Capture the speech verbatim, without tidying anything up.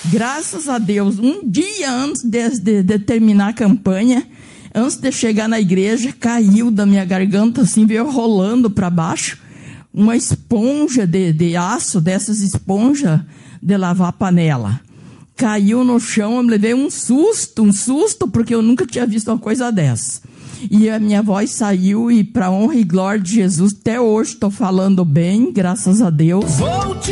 Graças a Deus, um dia antes de, de, de terminar a campanha, antes de chegar na igreja, caiu da minha garganta, assim, veio rolando para baixo, uma esponja de, de aço, dessas esponjas de lavar panela. Caiu no chão, eu me levei um susto, um susto, porque eu nunca tinha visto uma coisa dessa. E a minha voz saiu, e para honra e glória de Jesus, até hoje estou falando bem, graças a Deus.